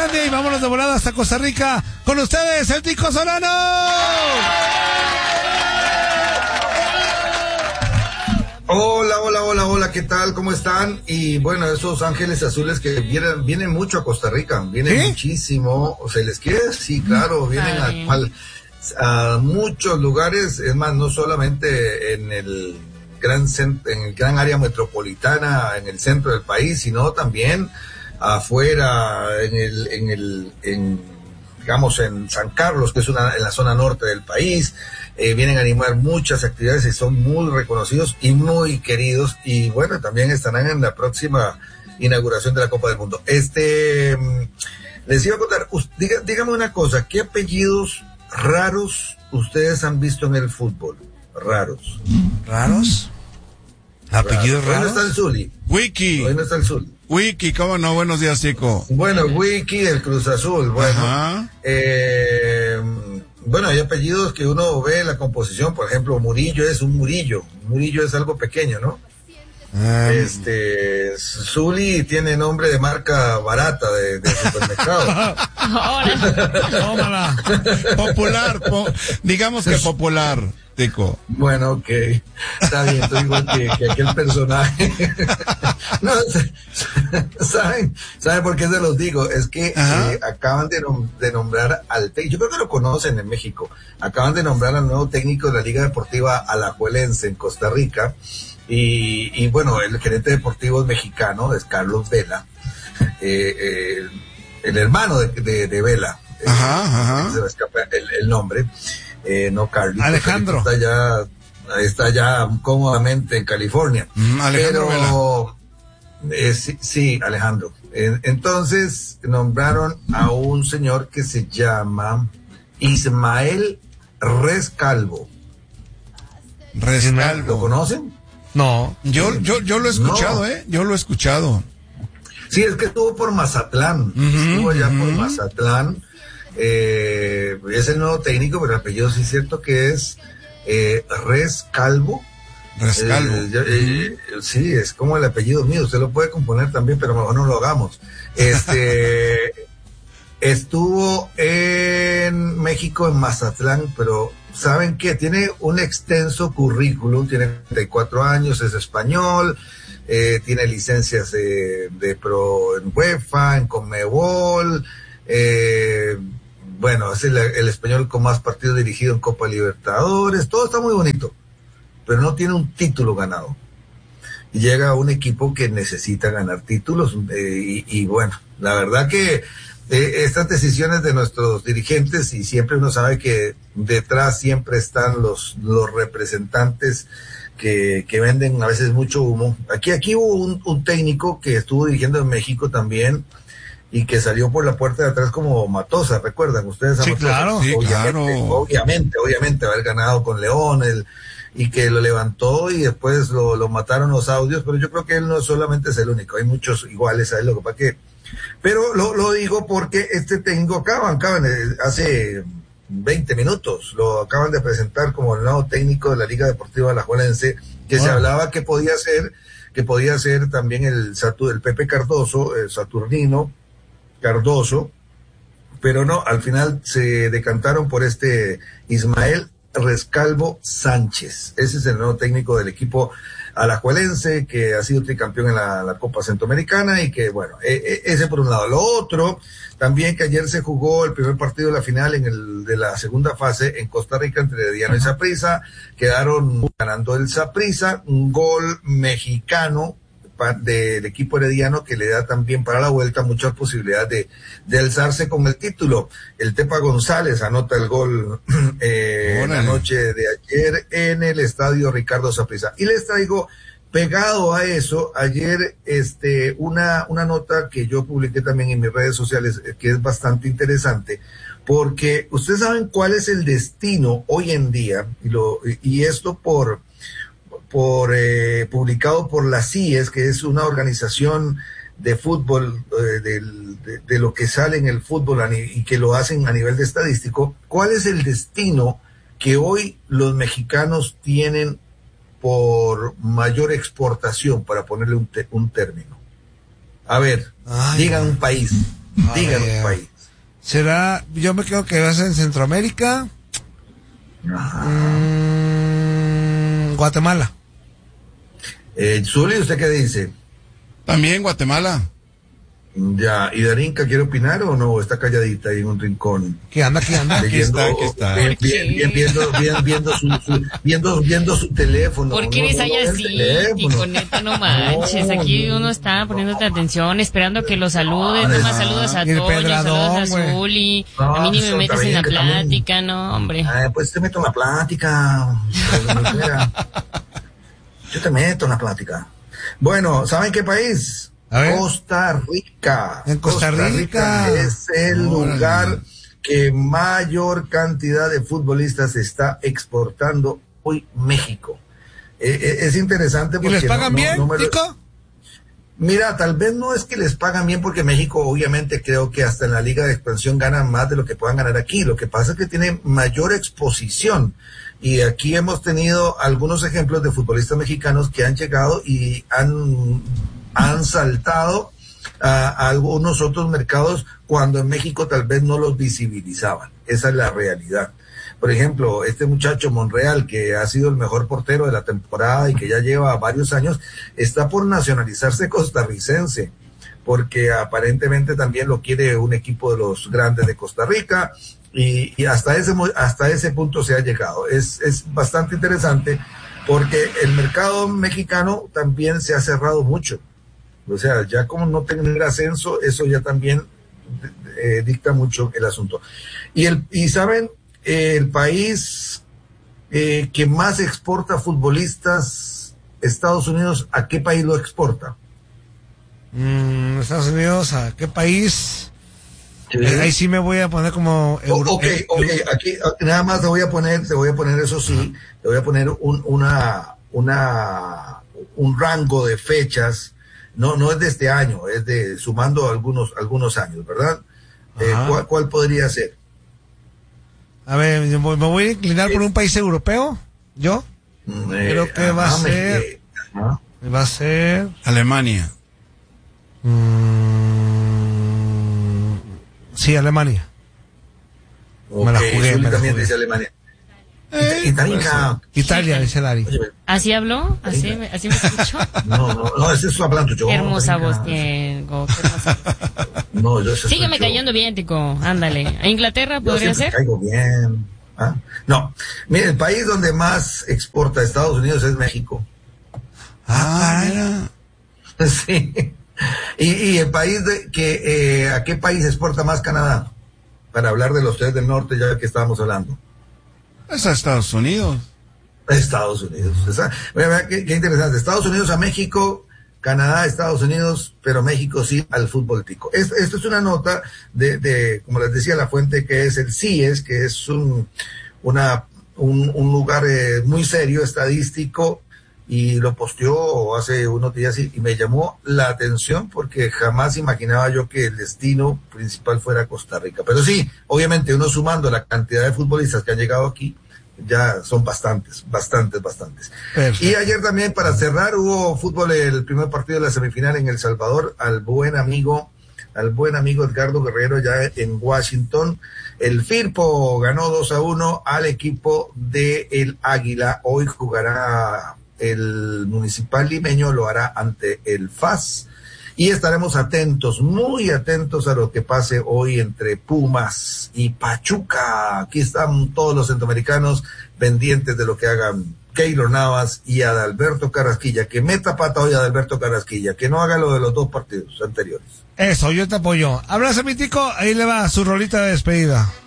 grande y vámonos de volada hasta Costa Rica. Con ustedes, el Tico Solano. Hola, ¿qué tal? ¿Cómo están? Y bueno, esos ángeles azules que vienen mucho a Costa Rica, vienen muchísimo, ¿se les quiere? Sí, claro, vienen a muchos lugares, es más, no solamente en el gran área metropolitana, en el centro del país, sino también afuera, digamos, en San Carlos, que es en la zona norte del país. Vienen a animar muchas actividades y son muy reconocidos y muy queridos, y bueno, también estarán en la próxima inauguración de la Copa del Mundo. Les iba a contar, dígame una cosa, ¿qué apellidos raros ustedes han visto en el fútbol? ¿Raros? ¿Apellidos raros? ¿Dónde está el Zuli? Wiki. ¿Dónde está el Zuli? Wiki, ¿cómo no? Buenos días, chico. Bueno, Wiki del Cruz Azul, bueno. Ajá. Bueno, hay apellidos que uno ve en la composición, por ejemplo, Murillo es un Murillo. Murillo es algo pequeño, ¿no? Zuli tiene nombre de marca barata de supermercado. Tómala. Popular, digamos que popular, Tico. Bueno, ok. Está bien, estoy igual que aquel personaje. No, ¿saben por qué se los digo? Es que acaban de nombrar al técnico, yo creo que lo conocen en México, acaban de nombrar al nuevo técnico de la Liga Deportiva Alajuelense en Costa Rica. Y bueno, el gerente deportivo es mexicano, es Carlos Vela, el hermano de Vela. Se me escapa el nombre, no Carlos. Alejandro. Está ya cómodamente en California. Alejandro Vela. Sí, Alejandro. Entonces nombraron a un señor que se llama Ismael Rescalvo. ¿Lo conocen? No, yo lo he escuchado, No. Yo lo he escuchado. Sí, es que estuvo por Mazatlán, estuvo allá por Mazatlán, es el nuevo técnico, pero el apellido sí es cierto que es Rescalvo. Sí, es como el apellido mío, usted lo puede componer también, pero mejor no lo hagamos. Estuvo en México, en Mazatlán, pero ¿saben qué? Tiene un extenso currículum, tiene 34 años, es español, tiene licencias de pro en UEFA, en Conmebol, bueno, es el español con más partidos dirigido en Copa Libertadores, todo está muy bonito, pero no tiene un título ganado. Y llega a un equipo que necesita ganar títulos, y bueno, la verdad que estas decisiones de nuestros dirigentes, y siempre uno sabe que detrás siempre están los representantes que venden a veces mucho humo. Aquí hubo un técnico que estuvo dirigiendo en México también y que salió por la puerta de atrás como Matosas, ¿recuerdan ustedes a Sí, Matosas? claro, sí, Obviamente haber ganado con León, y que lo levantó y después lo mataron los audios, pero yo creo que él no solamente es el único, hay muchos iguales a él, lo que pasa que... Pero lo digo porque este técnico acaban hace 20 minutos, lo acaban de presentar como el nuevo técnico de la Liga Deportiva Alajuelense, que se hablaba que podía ser también el Pepe Cardoso, el Saturnino Cardoso, pero no, al final se decantaron por este Ismael Rescalvo Sánchez. Ese es el nuevo técnico del equipo alajuelense, que ha sido tricampeón en la Copa Centroamericana, y que bueno, ese por un lado. Lo otro, también que ayer se jugó el primer partido de la final de la segunda fase en Costa Rica entre Herediano y Saprissa, quedaron ganando el Saprissa, un gol mexicano del equipo herediano que le da también para la vuelta muchas posibilidades de alzarse con el título. El Tepa González anota el gol la noche de ayer en el estadio Ricardo Saprissa. Y les traigo pegado a eso ayer una nota que yo publiqué también en mis redes sociales, que es bastante interesante, porque ustedes saben cuál es el destino hoy en día, y esto publicado por la CIES, que es una organización de fútbol, de lo que sale en el fútbol y que lo hacen a nivel de estadístico. ¿Cuál es el destino que hoy los mexicanos tienen por mayor exportación, para ponerle un término? A ver, digan un país. Díganos país. Será, yo me creo que va a ser en Centroamérica. Guatemala. Zuli, ¿usted qué dice? También Guatemala. Ya, ¿y Darinka quiere opinar o no? Está calladita ahí en un rincón. ¿Qué anda? Aquí está. Viendo su teléfono. ¿Por qué eres allá así, Tico? Neta, no manches. Aquí uno está poniéndote atención, esperando que lo saludes. Nomás saludas a Toño, saludas a Zuli. A mí ni me metes en la plática, no, hombre. Pues te meto en la plática. Yo te meto en la plática. Bueno, ¿saben qué país? Costa Rica. En Costa Rica es el lugar que mayor cantidad de futbolistas está exportando hoy México. Es interesante porque ¿y les pagan bien, Tico? Mira, tal vez no es que les pagan bien porque México obviamente creo que hasta en la Liga de Expansión ganan más de lo que puedan ganar aquí. Lo que pasa es que tiene mayor exposición. Y aquí hemos tenido algunos ejemplos de futbolistas mexicanos que han llegado y han saltado a algunos otros mercados cuando en México tal vez no los visibilizaban. Esa es la realidad. Por ejemplo, este muchacho Monreal, que ha sido el mejor portero de la temporada y que ya lleva varios años, está por nacionalizarse costarricense, porque aparentemente también lo quiere un equipo de los grandes de Costa Rica, y hasta ese punto se ha llegado. Es bastante interesante porque el mercado mexicano también se ha cerrado mucho. O sea, ya como no tener ascenso, eso ya también dicta mucho el asunto. Y saben, el país que más exporta futbolistas, Estados Unidos, ¿a qué país lo exporta? Estados Unidos, ¿a qué país? Sí. Ahí sí me voy a poner como okay, aquí nada más te voy a poner eso sí, te voy a poner un rango de fechas. No es de este año, es de sumando algunos años, ¿verdad? ¿Cuál podría ser? A ver, me voy a inclinar por un país europeo. ¿Yo? Creo que va a ser Alemania. Sí, Alemania. Okay, me la jugué. También dice Alemania. Italia, dice Dari. ¿Así habló? ¿Así me escuchó? No, ese es hablando yo. Hermosa voz tengo. No, yo sígueme cayendo bien, Tico. Ándale. ¿A Inglaterra podría ser? Caigo bien. ¿Ah? No. Mire, el país donde más exporta a Estados Unidos es México. Mira. Sí. Y el país ¿a qué país exporta más Canadá? Para hablar de los tres del norte, ya que estábamos hablando. Es a Estados Unidos. Estados Unidos. Qué interesante. Estados Unidos a México, Canadá a Estados Unidos, pero México sí al fútbol tico. Esto es una nota de, como les decía, la fuente que es el CIES, que es un lugar muy serio, estadístico, y lo posteó hace unos días y me llamó la atención porque jamás imaginaba yo que el destino principal fuera Costa Rica. Pero sí, obviamente uno sumando la cantidad de futbolistas que han llegado aquí, ya son bastantes. Perfecto. Y ayer también, para cerrar, hubo fútbol, el primer partido de la semifinal en El Salvador, al buen amigo Edgardo Guerrero ya en Washington. El Firpo ganó 2-1 al equipo de el Águila. Hoy jugará el Municipal Limeño, lo hará ante el FAS. Y estaremos atentos, muy atentos a lo que pase hoy entre Pumas y Pachuca. Aquí están todos los centroamericanos pendientes de lo que hagan Keylor Navas y Adalberto Carrasquilla. Que meta pata hoy Adalberto Carrasquilla, que no haga lo de los dos partidos anteriores. Eso, yo te apoyo. Abrazo, mi Tico, ahí le va su rolita de despedida.